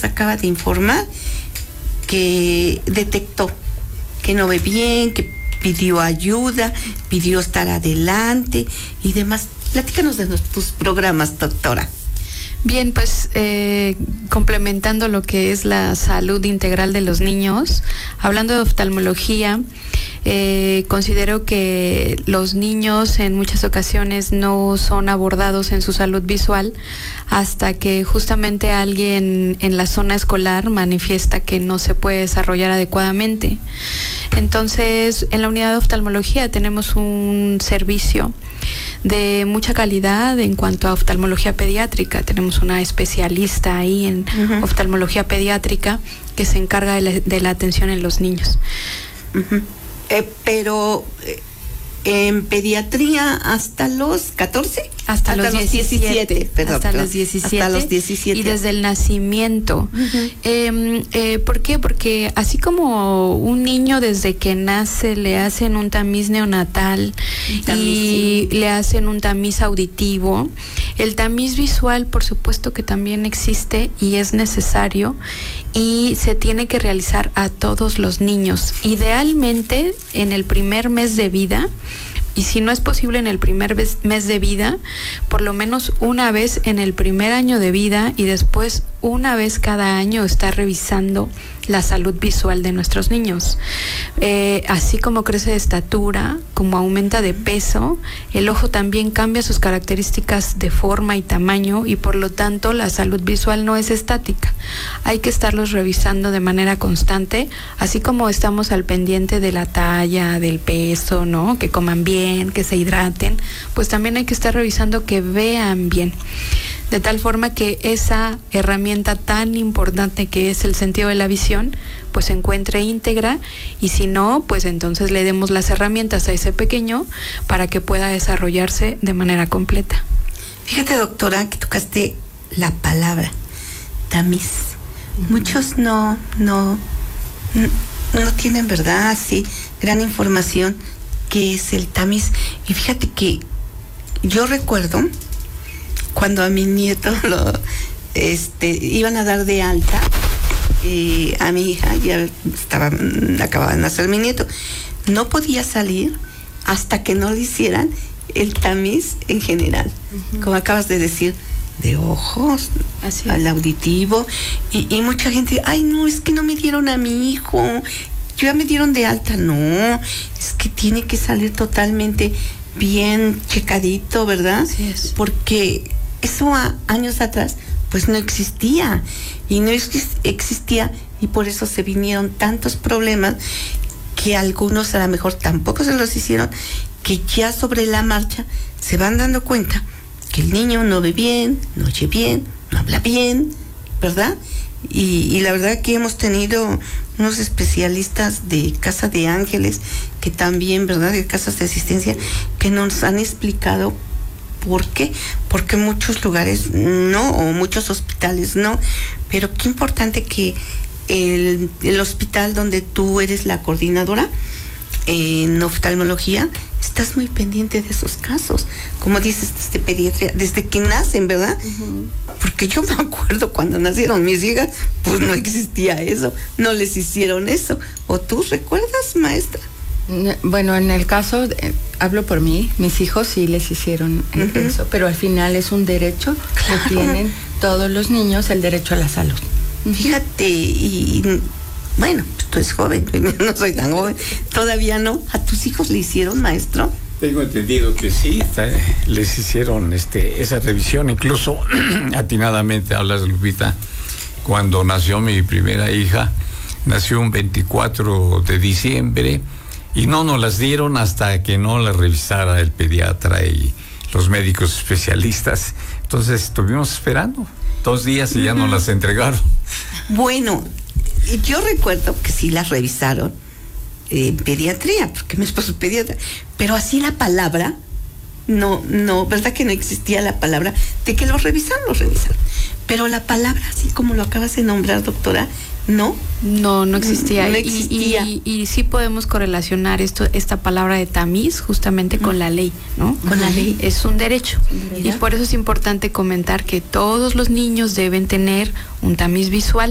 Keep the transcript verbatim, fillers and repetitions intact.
nos acaba de informar que detectó que no ve bien, que pidió ayuda, pidió estar adelante y demás. Platícanos de tus programas, doctora. Bien, pues eh, complementando lo que es la salud integral de los niños, hablando de oftalmología, eh, considero que los niños en muchas ocasiones no son abordados en su salud visual hasta que justamente alguien en la zona escolar manifiesta que no se puede desarrollar adecuadamente. Entonces, en la unidad de oftalmología tenemos un servicio de mucha calidad en cuanto a oftalmología pediátrica. Tenemos una especialista ahí en uh-huh. oftalmología pediátrica que se encarga de la, de la atención en los niños. Uh-huh. Eh, pero eh, en pediatría hasta los catorce, hasta, hasta los, los diecisiete, diecisiete perdón, hasta perdón, los diecisiete, hasta los diecisiete y desde el nacimiento. Uh-huh. eh, eh, ¿Por qué? Porque así como un niño desde que nace le hacen un tamiz neonatal tamiz, y sí. le hacen un tamiz auditivo, el tamiz visual por supuesto que también existe y es necesario y se tiene que realizar a todos los niños, idealmente en el primer mes de vida. Y si no es posible en el primer mes de vida, por lo menos una vez en el primer año de vida y después una vez cada año estar revisando la salud visual de nuestros niños. Eh, así como crece de estatura, como aumenta de peso, el ojo también cambia sus características de forma y tamaño y por lo tanto la salud visual no es estática. Hay que estarlos revisando de manera constante, así como estamos al pendiente de la talla, del peso, ¿no? Que coman bien, que se hidraten, pues también hay que estar revisando que vean bien. De tal forma que esa herramienta tan importante que es el sentido de la visión, pues se encuentre íntegra y si no, pues entonces le demos las herramientas a ese pequeño para que pueda desarrollarse de manera completa. Fíjate, doctora, que tocaste la palabra tamiz. Uh-huh. Muchos no, no, no, no tienen, ¿verdad? Sí, gran información que es el tamiz. Y fíjate que yo recuerdo cuando a mi nieto lo, este, iban a dar de alta eh, a mi hija, ya estaba, acababa de nacer mi nieto, no podía salir hasta que no le hicieran el tamiz en general, uh-huh. como acabas de decir, de ojos, así al auditivo, y, y mucha gente, ay no, es que no me dieron a mi hijo, ya me dieron de alta, no, es que tiene que salir totalmente bien checadito, ¿verdad? Así es. Porque eso a años atrás pues no existía y no existía y por eso se vinieron tantos problemas que algunos a lo mejor tampoco se los hicieron, que ya sobre la marcha se van dando cuenta que el niño no ve bien, no oye bien, no habla bien, ¿verdad? Y, y la verdad que hemos tenido unos especialistas de Casa de Ángeles que también, ¿verdad?, de casas de asistencia, que nos han explicado por qué, porque muchos lugares no, o muchos hospitales no, pero qué importante que el, el hospital donde tú eres la coordinadora en oftalmología, estás muy pendiente de esos casos, como dices, desde pediatría, desde que nacen, ¿verdad? Uh-huh. Porque yo me acuerdo cuando nacieron mis hijas, pues no existía eso, no les hicieron eso. ¿O tú recuerdas, maestra? Bueno, en el caso, eh, hablo por mí, mis hijos sí les hicieron uh-huh. eso, pero al final es un derecho claro. que tienen todos los niños, el derecho a la salud. Uh-huh. Fíjate, y, y bueno, tú eres joven, no soy tan joven, todavía no. ¿A tus hijos le hicieron, maestro? Tengo entendido que sí, les hicieron este esa revisión, incluso atinadamente hablas, Lupita, cuando nació mi primera hija, nació un veinticuatro de diciembre y no nos las dieron hasta que no la revisara el pediatra y los médicos especialistas. Entonces estuvimos esperando dos días y ya uh-huh. nos las entregaron. Bueno, yo recuerdo que sí las revisaron en pediatría, porque mi esposo es pediatra, pero así la palabra, no, no, ¿verdad que no existía la palabra de que los revisaron, los revisaron? Pero la palabra, así como lo acabas de nombrar, doctora, ¿no? No, no existía. No existía. Y, y, y sí podemos correlacionar esto, esta palabra de tamiz justamente con la ley, ¿no? Con la ley. Es un derecho. ¿Mira? Y por eso es importante comentar que todos los niños deben tener un tamiz visual.